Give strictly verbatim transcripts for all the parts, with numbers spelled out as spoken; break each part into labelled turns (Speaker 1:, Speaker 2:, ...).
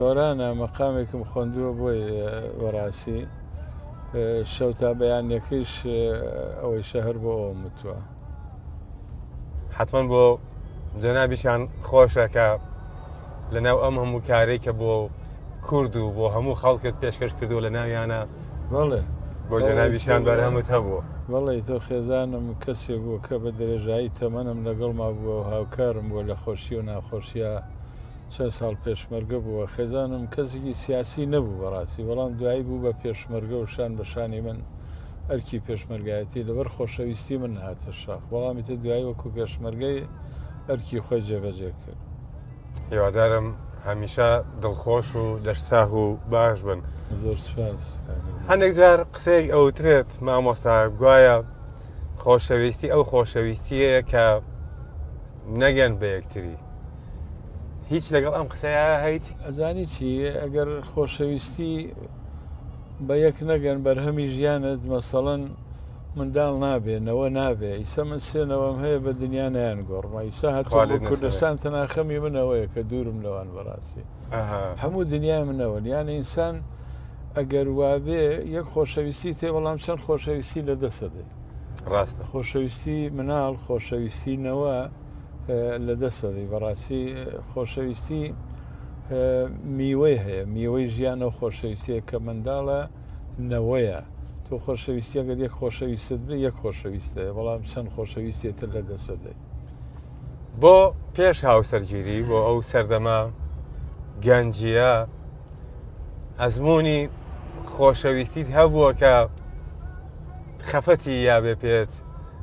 Speaker 1: وەرانە مەقامێکم خوێندووە بۆی وەڕاستی شەو تا بەیانیەکەیش ئەوەی شەهر بۆ ئەوە متووە.
Speaker 2: حتمما بۆ جەنابیشان خۆشە کە لەناو ئەم هەموو کارەی کە بۆ کورد و بۆ هەموو خەڵکت پێشکەش کردو لە ناویانە
Speaker 1: بەڵێ
Speaker 2: بۆ جەنابیشان بەرهەمت هەبووە.
Speaker 1: بەڵێ تۆ خێزانم کەسێک بووە کە بە درێژایی تەمەنم لەگەڵ ما بووە و هاوکارم بووە لە خۆشی و ناخۆشیە چەند ساڵ پێشمەرگە بووە. خێزانم کەسێکی سیاسی نەبوو بەڕاستی، بەڵام دوایی بوو بە پێشمەرگە و شان بەشانی من ئەرکی پێشمەرگایەتی لەبەر خۆشەویستی من هاتە شاخ، بەڵامی تە دوایی وەکو پێشمەرگەی ئەرکی خۆی جێبەجێ کرد.
Speaker 2: هیوادارم هەمیشە دڵخۆش و دەرساغ و باش بن.
Speaker 1: زۆر سپاس.
Speaker 2: هەندێک جار قسەیەک ئەوترێت مامۆستا گوایە خۆشەویستی ئەو خۆشەویستیەیە کە نەگەن بە یەکتری. هیچ لەگەڵ ئەم قسەیە هەیت؟
Speaker 1: ئەزانی چی ئەگەر خۆشەویستی بە یەک نەگەن بەرهەمی ژیانت مەسەڵەن منداڵ نابێنەوە نابێ. ئیسا من سێنەوەم هەیە بە دنیا نایان گۆڕمە. ئیسا هاتووە بۆ کوردستان تەناخەمی منەوەیە کە دوورم لەوان بەڕاستی هەموو دنیای منەوە. یانە ئینسان ئەگەر وابێ یەک خۆشەویستی تێ بەڵام چەند خۆشەویستی لە دەسەدەی.
Speaker 2: ڕاستە
Speaker 1: خۆشەویستی مناڵ خۆشەویستینەوە لە دەسەدەی. بەڕاستی خۆشەویستی میوەی هەیە، میوەی ژیانە و خۆشەویستیە کە منداڵە نەوەیە. تۆ خۆشەویستیە گەر یەک خۆشەویستت بێ یەک خۆشەویستەیە، بەڵام چەند خۆشەویستێتر لە دەسەدەی.
Speaker 2: بۆ پێش هاوسەرگیری بۆ ئەو سەردەما گەنجیە ئەزمموی خۆشەویستیت هەبووە کە خەفەتی یابێ پێت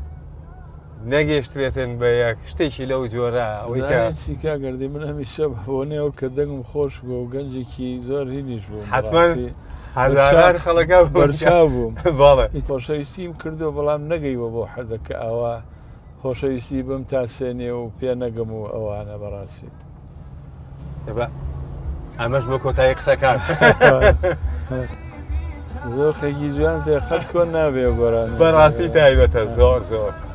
Speaker 2: نەگەیشتوێتن بە یەک شتێکی لەو جۆرە ئەوەی کە
Speaker 1: چیکا گەردی من هەمیشە بۆنێەوە کە دەنگم خۆش بوو و گەنجێکی زۆر هینیش بوو.
Speaker 2: حتمما هەزاران خەڵەکە
Speaker 1: بەرچا بووم.
Speaker 2: باڵێ
Speaker 1: خۆشەویستیم کردو بەڵام نەگەیوە بۆ حەدەکە ئەوە خۆشەویستی بم تاسێنێ و پێ نەگەم و ئەوانە بەڕاستی.
Speaker 2: ئەمەش بۆ کۆتایی قسەکان
Speaker 1: زۆر خەگی جوان تێ خەت کۆن نابێ گۆران
Speaker 2: بەڕاستی تایبەتە زۆر زۆر.